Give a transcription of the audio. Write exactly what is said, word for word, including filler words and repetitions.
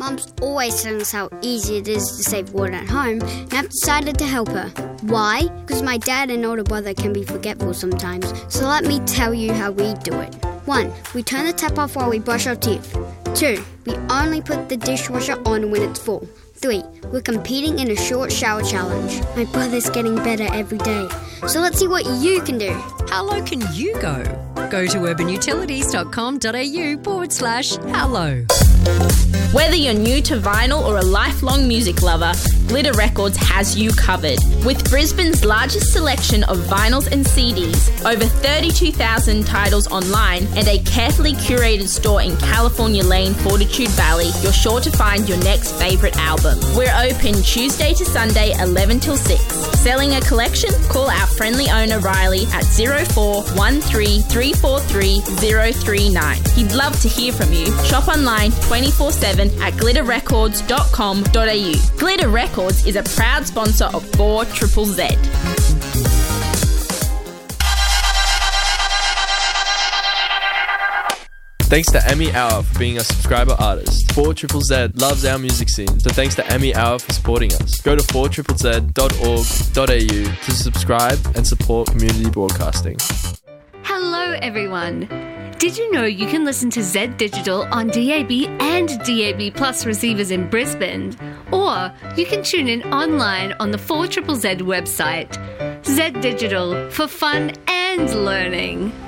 Mum's always telling us how easy it is to save water at home, and I've decided to help her. Why? Because my dad and older brother can be forgetful sometimes, so let me tell you how we do it. One, we turn the tap off while we brush our teeth. Two, we only put the dishwasher on when it's full. Three, we're competing in a short shower challenge. My brother's getting better every day, so let's see what you can do. How low can you go? Go to urbanutilities.com.au forward slash how low. Whether you're new to vinyl or a lifelong music lover, Glitter Records has you covered. With Brisbane's largest selection of vinyls and C Ds, over thirty-two thousand titles online, and a carefully curated store in California Lane, Fortitude Valley, you're sure to find your next favourite album. We're open Tuesday to Sunday, eleven till six. Selling a collection? Call our friendly owner Riley at zero four one three three four three zero three nine. He'd love to hear from you. Shop online twenty-four seven at glitter records dot com dot a u. Glitter Records is a proud sponsor of four Triple Z. Thanks to Amy Hour for being a subscriber artist. four Triple Z loves our music scene, so thanks to Amy Hour for supporting us. Go to four triple z dot org dot a u to subscribe and support community broadcasting. Hello everyone. Did you know you can listen to Z Digital on D A B and D A B Plus receivers in Brisbane? Or you can tune in online on the four Triple Z website. Z Digital, for fun and learning.